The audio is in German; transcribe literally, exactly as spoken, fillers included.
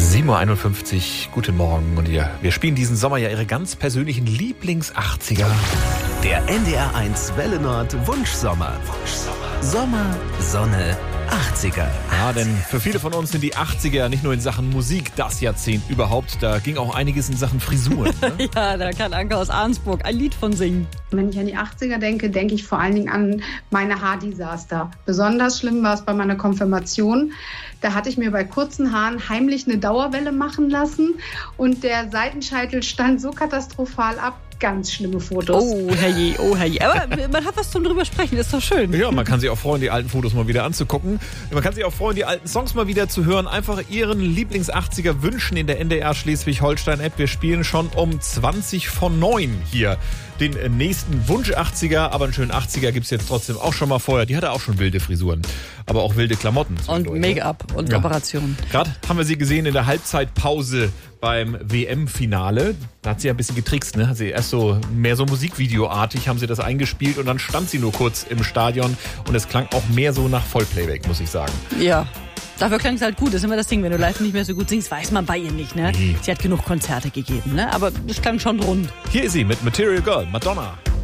sieben Uhr einundfünfzig, guten Morgen. Und ihr, wir spielen diesen Sommer ja Ihre ganz persönlichen Lieblings-achtziger. Der N D R eins Welle Nord Wunschsommer. Wunschsommer. Sommer, Sonne, achtziger. Ja, denn für viele von uns sind die achtziger nicht nur in Sachen Musik das Jahrzehnt überhaupt. Da ging auch einiges in Sachen Frisuren. Ne? Ja, da kann Anke aus Arnsburg ein Lied von singen. Wenn ich an die achtziger denke, denke ich vor allen Dingen an meine Haardesaster. Besonders schlimm war es bei meiner Konfirmation. Da hatte ich mir bei kurzen Haaren heimlich eine Dauerwelle machen lassen und der Seitenscheitel stand so katastrophal ab. Ganz schlimme Fotos. Oh, herrje, oh, herrje. Aber man hat was zum drüber sprechen, ist doch schön. Ja, man kann sich auch freuen, die alten Fotos mal wieder anzugucken. Man kann sich auch freuen, die alten Songs mal wieder zu hören. Einfach Ihren Lieblings-achtziger wünschen in der N D R Schleswig-Holstein-App. Wir spielen schon um zwanzig von neun hier den nächsten Wunsch-achtziger. Aber einen schönen achtziger gibt es jetzt trotzdem auch schon mal vorher. Die hatte auch schon wilde Frisuren, aber auch wilde Klamotten. Und Make-up und ja. Operationen. Gerade haben wir sie gesehen in der Halbzeitpause beim W M-Finale. Da hat sie ja ein bisschen getrickst, ne? Hat sie erst so mehr so Musikvideoartig haben sie das eingespielt und dann stand sie nur kurz im Stadion und es klang auch mehr so nach Vollplayback, muss ich sagen. Ja. Dafür klang es halt gut. Das ist immer das Ding, wenn du live nicht mehr so gut singst, weiß man bei ihr nicht, ne? Nee. Sie hat genug Konzerte gegeben, ne? Aber es klang schon rund. Hier ist sie mit Material Girl, Madonna.